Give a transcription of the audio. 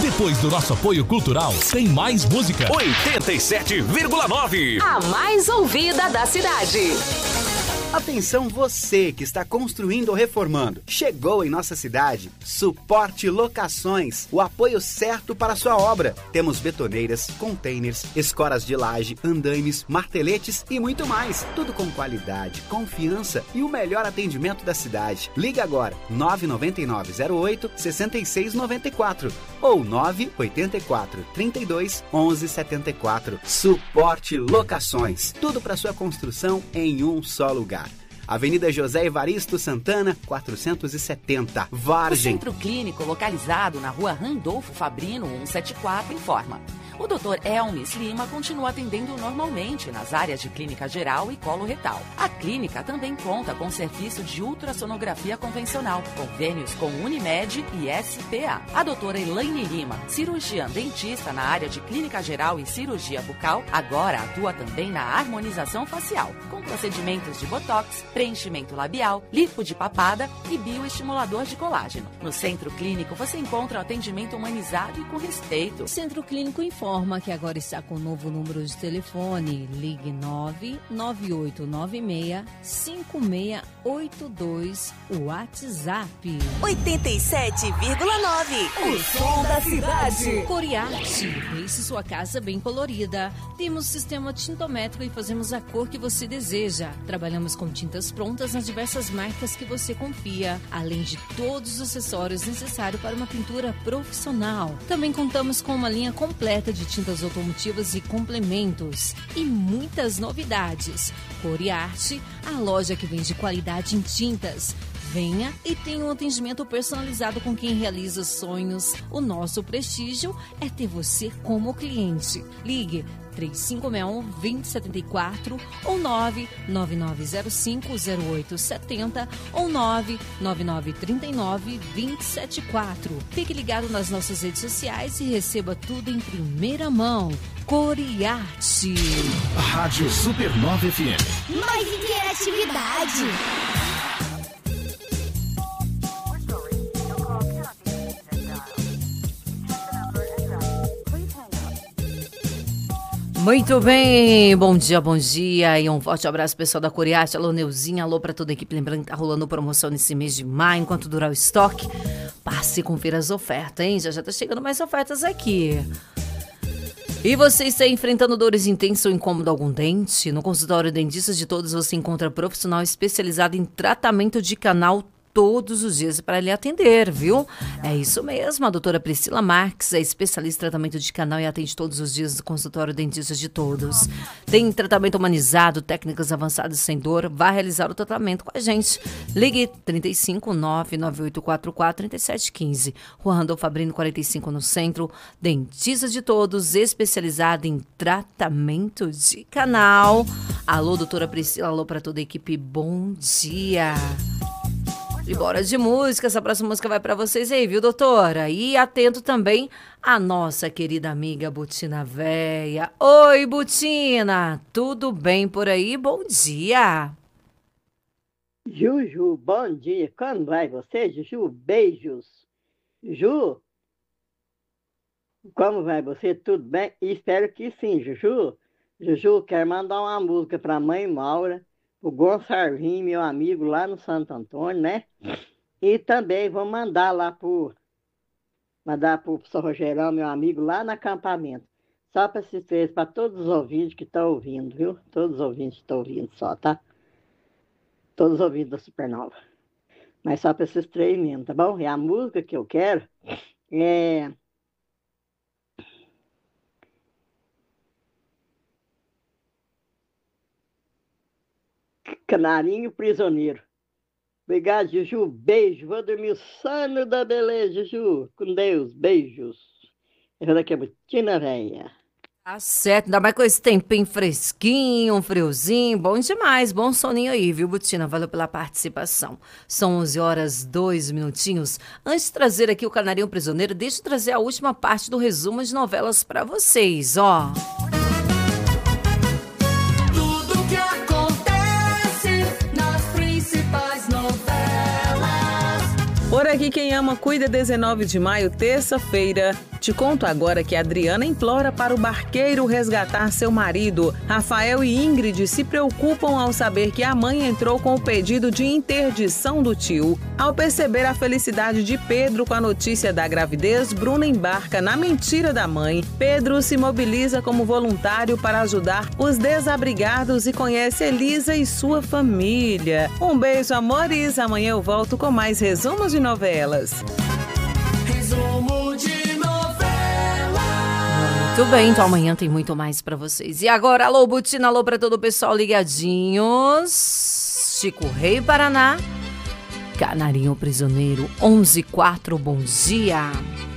Depois do nosso apoio cultural, tem mais música. 87,9. A mais ouvida da cidade. Atenção você que está construindo ou reformando. Chegou em nossa cidade Suporte Locações, o apoio certo para a sua obra. Temos betoneiras, containers, escoras de laje, andaimes, marteletes e muito mais. Tudo com qualidade, confiança e o melhor atendimento da cidade. Ligue agora 99908-6694 ou 984-32-1174. Suporte Locações. Tudo para sua construção em um só lugar. Avenida José Evaristo Santana, 470, Vargem. O Centro Clínico, localizado na Rua Randolfo Fabrino, 174, informa. O Dr. Elmis Lima continua atendendo normalmente nas áreas de clínica geral e colo retal. A clínica também conta com serviço de ultrassonografia convencional, convênios com Unimed e SPA. A doutora Elaine Lima, cirurgiã dentista na área de clínica geral e cirurgia bucal, agora atua também na harmonização facial, com procedimentos de botox, preenchimento labial, lipo de papada e bioestimulador de colágeno. No Centro Clínico você encontra o atendimento humanizado e com respeito. O Centro Clínico informa que agora está com um novo número de telefone. Ligue 99896-5682, o WhatsApp. 87,9. O som da cidade. Coriarte, deixe sua casa bem colorida. Temos sistema tintométrico e fazemos a cor que você deseja. Trabalhamos com tintas prontas nas diversas marcas que você confia, além de todos os acessórios necessários para uma pintura profissional. Também contamos com uma linha completa de tintas automotivas e complementos e muitas novidades. Coriarte, a loja que vende qualidade em tintas. Venha e tenha um atendimento personalizado com quem realiza sonhos. O nosso prestígio é ter você como cliente. Ligue 3561-2074 ou 99905-0870 ou 99939-2074. Fique ligado nas nossas redes sociais e receba tudo em primeira mão. Coriarte. Rádio Supernova FM. Mais interatividade. Muito bem, bom dia e um forte abraço pessoal da Coriarte, alô Neuzinha, alô pra toda a equipe, lembrando que tá rolando promoção nesse mês de maio, enquanto durar o estoque, passe e confira as ofertas, hein, já tá chegando mais ofertas aqui. E você está enfrentando dores intensas ou incômodo algum dente? No consultório Dentistas de Todos você encontra profissional especializado em tratamento de canal todos os dias para lhe atender, viu? É isso mesmo, a doutora Priscila Marques é especialista em tratamento de canal e atende todos os dias no consultório Dentistas de Todos. Tem tratamento humanizado, técnicas avançadas sem dor, vai realizar o tratamento com a gente. Ligue 359-9844-3715, Rua Randolfo Fabrino 45 no centro, Dentistas de Todos, especializado em tratamento de canal. Alô, doutora Priscila, alô para toda a equipe, bom dia. E bora de música, essa próxima música vai para vocês aí, viu, doutora? E atento também a nossa querida amiga Butina Véia. Oi, Butina, tudo bem por aí? Bom dia. Juju, bom dia. Como vai você, Juju? Beijos. Ju, como vai você? Tudo bem? Espero que sim, Juju. Juju, quero mandar uma música para a mãe Maura, o Gonçalvinho, meu amigo lá no Santo Antônio, né? E também vou mandar pro professor Rogerão, meu amigo, lá no acampamento. Só para esses três, para todos os ouvintes que estão ouvindo, viu? Todos os ouvintes que estão ouvindo só, tá? Todos os ouvintes da Supernova. Mas só para esses três mesmo, tá bom? E a música que eu quero é... Canarinho Prisioneiro. Obrigado, Juju. Beijo. Vou dormir o sono da beleza, Juju. Com Deus. Beijos. Essa daqui é Butina Véia. Tá certo. Ainda mais com esse tempinho fresquinho, um friozinho. Bom demais. Bom soninho aí, viu, Butina? Valeu pela participação. São 11h02. Antes de trazer aqui o Canarinho Prisioneiro, deixa eu trazer a última parte do resumo de novelas para vocês, ó. Por aqui quem ama cuida, 19 de maio, terça-feira, Te conto agora que Adriana implora para o barqueiro resgatar seu marido. Rafael e Ingrid se preocupam ao saber que a mãe entrou com o pedido de interdição do tio. Ao perceber a felicidade de Pedro com a notícia da gravidez, Bruna embarca na mentira da mãe. Pedro se mobiliza como voluntário para ajudar os desabrigados e conhece Elisa e sua família. Um beijo, amores. Amanhã eu volto com mais resumos de novelas. Resumo de novela. Muito bem, então amanhã tem muito mais pra vocês. E agora, alô, Butina, alô pra todo o pessoal ligadinhos. Chico Rei, Paraná. Canarinho Prisioneiro, 11:04, bom dia.